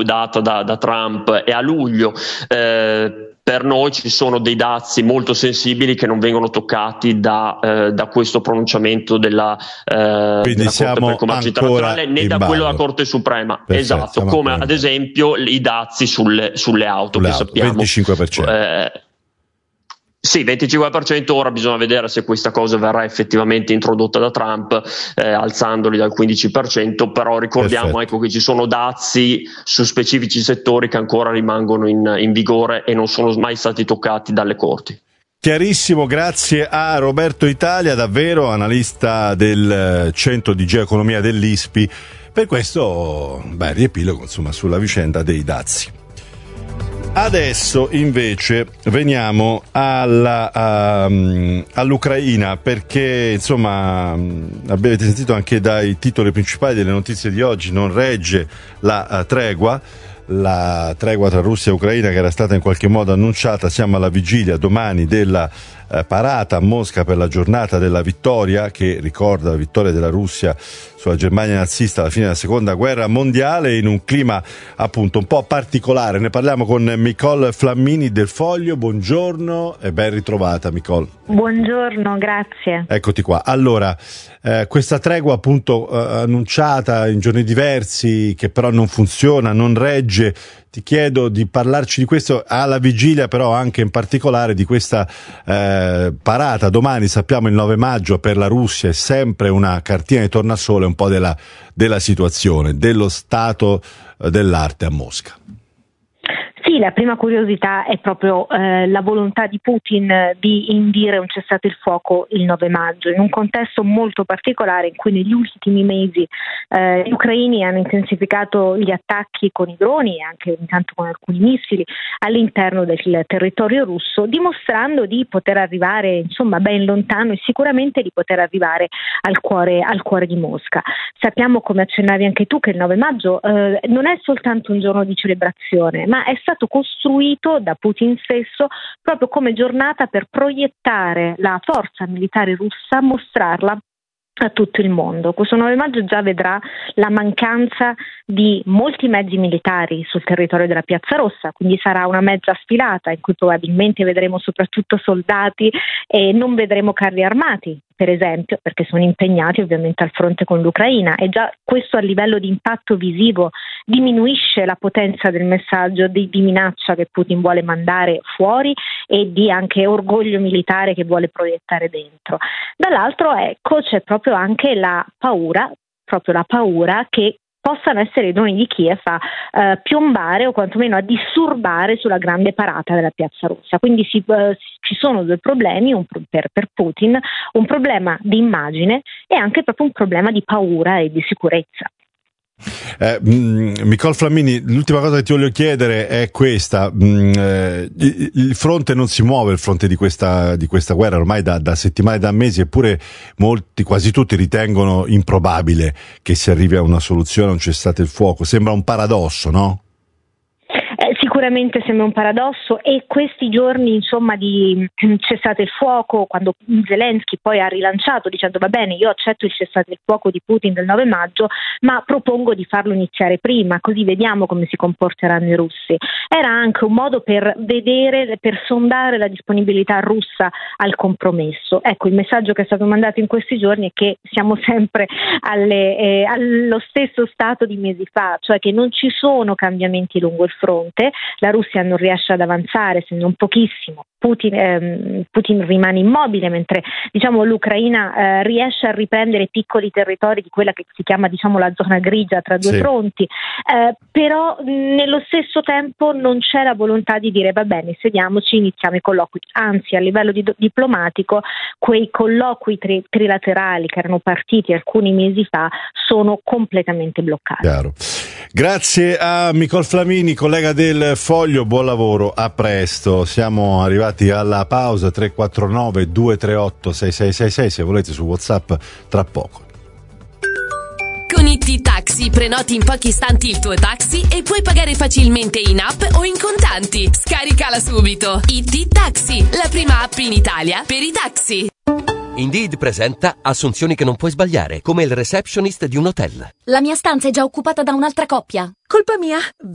data da Trump è a luglio. Per noi ci sono dei dazi molto sensibili che non vengono toccati da questo pronunciamento della Corte per il Commercio Internazionale né da quello della Corte Suprema. Perfetto, esatto, come ad esempio i dazi sulle auto che sappiamo. 25%. Sì, 25%. Ora bisogna vedere se questa cosa verrà effettivamente introdotta da Trump, alzandoli dal 15%, però ricordiamo che ci sono dazi su specifici settori che ancora rimangono in vigore e non sono mai stati toccati dalle corti. Chiarissimo, grazie a Roberto Italia, davvero analista del centro di geoeconomia dell'ISPI, per questo riepilogo sulla vicenda dei dazi. Adesso invece veniamo all'Ucraina, perché avete sentito anche dai titoli principali delle notizie di oggi, non regge la tregua tra Russia e Ucraina che era stata in qualche modo annunciata. Siamo alla vigilia domani della parata a Mosca per la giornata della vittoria, che ricorda la vittoria della Russia sulla Germania nazista alla fine della seconda guerra mondiale, in un clima appunto un po' particolare. Ne parliamo con Nicole Flammini del Foglio. Buongiorno e ben ritrovata, Nicole. Buongiorno, grazie. Eccoti qua. Allora, questa tregua appunto annunciata in giorni diversi, che però non funziona, non regge. Ti chiedo di parlarci di questo alla vigilia, però anche in particolare di questa parata domani, sappiamo il 9 maggio per la Russia è sempre una cartina di tornasole un po' della situazione, dello stato dell'arte a Mosca. Sì, la prima curiosità è proprio la volontà di Putin di indire un cessate il fuoco il 9 maggio, in un contesto molto particolare in cui negli ultimi mesi gli ucraini hanno intensificato gli attacchi con i droni e anche intanto con alcuni missili all'interno del territorio russo, dimostrando di poter arrivare ben lontano e sicuramente di poter arrivare al cuore di Mosca. Sappiamo, come accennavi anche tu, che il 9 maggio non è soltanto un giorno di celebrazione, ma è stato costruito da Putin stesso proprio come giornata per proiettare la forza militare russa, mostrarla a tutto il mondo. Questo 9 maggio già vedrà la mancanza di molti mezzi militari sul territorio della Piazza Rossa, quindi sarà una mezza sfilata in cui probabilmente vedremo soprattutto soldati e non vedremo carri armati, per esempio, perché sono impegnati ovviamente al fronte con l'Ucraina, e già questo a livello di impatto visivo diminuisce la potenza del messaggio di minaccia che Putin vuole mandare fuori e di anche orgoglio militare che vuole proiettare dentro. Dall'altro, c'è proprio anche la paura che possano essere i droni di Kiev a piombare o quantomeno a disturbare sulla grande parata della Piazza Rossa. Quindi ci sono due problemi, per Putin, un problema di immagine e anche proprio un problema di paura e di sicurezza. Nicole Flammini, l'ultima cosa che ti voglio chiedere è questa: il fronte non si muove, il fronte di questa guerra ormai da settimane, da mesi, eppure quasi tutti ritengono improbabile che si arrivi a una soluzione, a un cessate il fuoco. Sembra un paradosso, no? Sicuramente sembra un paradosso, e questi giorni di cessate il fuoco, quando Zelensky poi ha rilanciato dicendo va bene, io accetto il cessate il fuoco di Putin del 9 maggio, ma propongo di farlo iniziare prima, così vediamo come si comporteranno i russi. Era anche un modo per sondare la disponibilità russa al compromesso. Ecco, il messaggio che è stato mandato in questi giorni è che siamo sempre allo stesso stato di mesi fa, cioè che non ci sono cambiamenti lungo il fronte. La Russia non riesce ad avanzare, se non pochissimo. Putin rimane immobile, mentre l'Ucraina riesce a riprendere piccoli territori di quella che si chiama la zona grigia tra due fronti, però nello stesso tempo non c'è la volontà di dire va bene, sediamoci, iniziamo i colloqui. Anzi, a livello diplomatico quei colloqui trilaterali che erano partiti alcuni mesi fa sono completamente bloccati. Chiaro. Grazie a Nicole Flammini, collega del Foglio, buon lavoro, a presto. Siamo arrivati alla pausa. 349 238 6666 se volete, su WhatsApp tra poco. Con IT Taxi prenoti in pochi istanti il tuo taxi e puoi pagare facilmente in app o in contanti. Scaricala subito. IT Taxi, la prima app in Italia per i taxi. Indeed presenta assunzioni che non puoi sbagliare, come il receptionist di un hotel. La mia stanza è già occupata da un'altra coppia. Colpa mia.